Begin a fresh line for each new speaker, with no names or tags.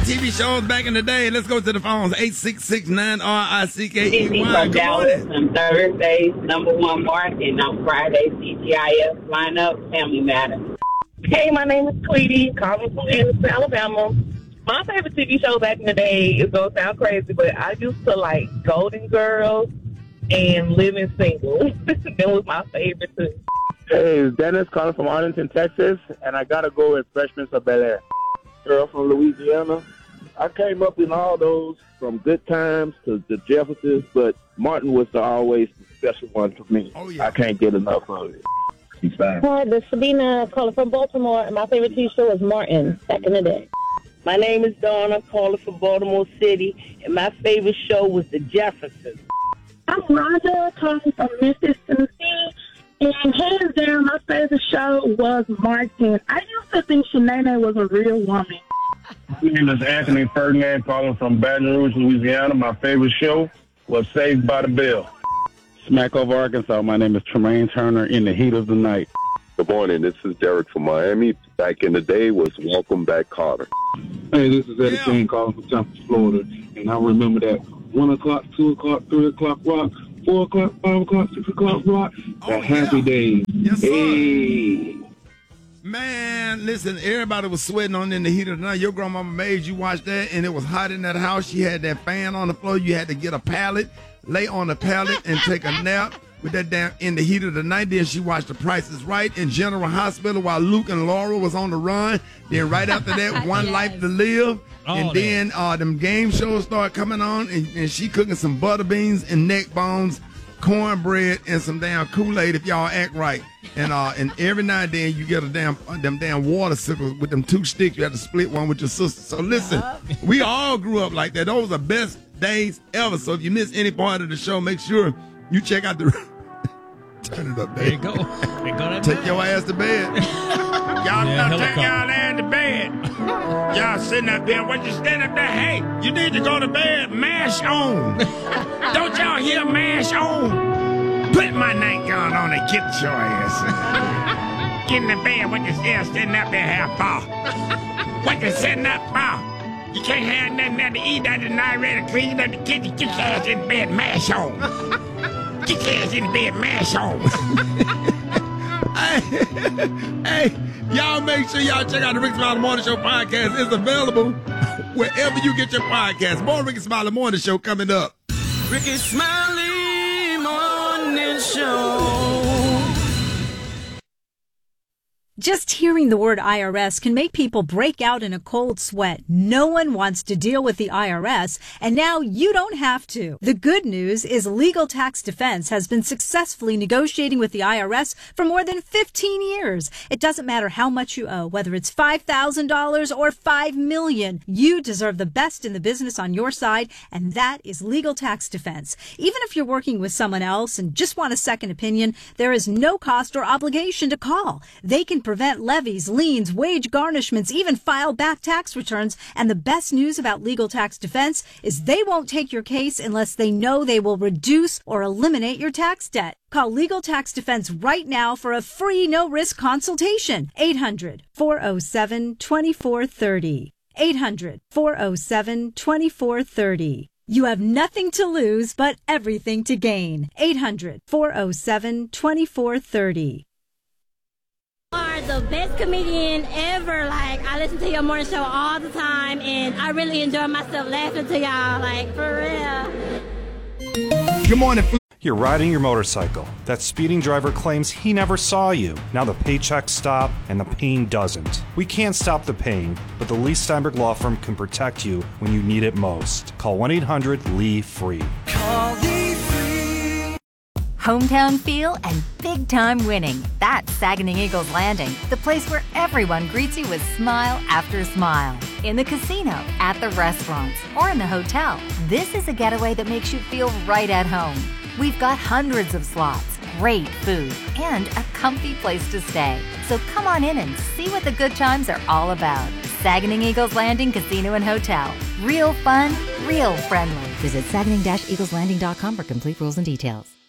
TV shows back in the day. Let's go to the phones. 866-9RICKEY.
From Dallas on Thursdays, number one mark, and on Fridays, TGIF lineup, Family Matters.
Hey, my name is Tweety, calling from Anderson, Alabama. My favorite TV show back in the day is going to sound crazy, but I used to like Golden Girls and Living Single. That was my favorite too.
Hey, it's Dennis calling from Arlington, Texas, and I got to go with Freshman of Bel-Air.
Girl from Louisiana. I came up in all those from Good Times to the Jeffersons, but Martin was always the special one for me.
Oh, yeah.
I can't get enough of it. He's fine.
Hi, this is Sabina calling from Baltimore, and my favorite TV show was Martin back in the day.
My name is Donna, calling from Baltimore City, and my favorite show was The Jeffersons.
I'm Rhonda calling from Memphis, Tennessee, and hands down, my favorite show was Martin. I used to think Shanae was a real woman.
My name is Anthony Ferdinand, calling from Baton Rouge, Louisiana. My favorite show was Saved by the Bell.
Smackover, Arkansas. My name is Tremaine Turner, In the Heat of the Night.
Good morning. This is Derek from Miami. Back in the day was Welcome Back, Carter.
Hey, this is Eddie King calling from Tampa, Florida. And I remember that 1 o'clock, 2 o'clock, 3 o'clock rock, 4 o'clock, 5 o'clock, 6 o'clock rock. Happy days.
Yes, sir.
Hey.
Man, listen, everybody was sweating on In the Heat of the Night. Your grandmama made you watch that, and it was hot in that house. She had that fan on the floor. You had to get a pallet, lay on the pallet, and take a nap with that damn In the Heat of the Night. Then she watched The Price is Right in General Hospital while Luke and Laura was on the run. Then right after that, One Life to Live. And then them game shows started coming on, and she cooking some butter beans and neck bones, cornbread, and some damn Kool-Aid if y'all act right. And every now and then you get them damn water sickles with them 2 sticks. You have to split one with your sister. So listen, we all grew up like that. Those are the best days ever. So if you miss any part of the show, make sure you check out the... Turn it up, baby.
There you go.
Take your ass to bed. Y'all not take y'all ass to bed. Y'all sitting up there. What you stand up there? Hey, you need to go to bed. Mash on. Don't y'all hear mash on? Put my nightgown on and get your ass. Get in the bed. What you still standing up there half for? What you sitting up for? You can't have nothing there to eat that is not ready to clean up the kitchen. Get your ass in bed. Mash on. Get your ass in the bed. Mash on. Hey, y'all make sure y'all check out the Rick Smiley Morning Show podcast. It's available wherever you get your podcast. More Rick Smiley Morning Show coming up.
Ricky Smiley Morning Show.
Just hearing the word IRS can make people break out in a cold sweat. No one wants to deal with the IRS, and now you don't have to. The good news is Legal Tax Defense has been successfully negotiating with the IRS for more than 15 years. It doesn't matter how much you owe, whether it's $5,000 or $5 million. You deserve the best in the business on your side, and that is Legal Tax Defense. Even if you're working with someone else and just want a second opinion, there is no cost or obligation to call. They can prevent levies, liens, wage garnishments, even file back tax returns. And the best news about Legal Tax Defense is they won't take your case unless they know they will reduce or eliminate your tax debt. Call Legal Tax Defense right now for a free no-risk consultation. 800-407-2430. 800-407-2430. You have nothing to lose but everything to gain. 800-407-2430.
Are the best comedian ever. Like, I listen to your morning show all the time, and I really enjoy myself laughing to y'all, like, for real.
Good morning.
You're riding your motorcycle. That speeding driver claims he never saw you. Now the paychecks stop and the pain doesn't. We can't stop the pain, but the Lee Steinberg Law Firm can protect you when you need it most. Call 1-800-LEE-FREE.
Call Lee Free.
Hometown feel and big-time winning. That's Saginaw Eagles Landing, the place where everyone greets you with smile after smile. In the casino, at the restaurants, or in the hotel, this is a getaway that makes you feel right at home. We've got hundreds of slots, great food, and a comfy place to stay. So come on in and see what the good times are all about. Saginaw Eagles Landing Casino and Hotel. Real fun, real friendly.
Visit saginaw-eagleslanding.com for complete rules and details.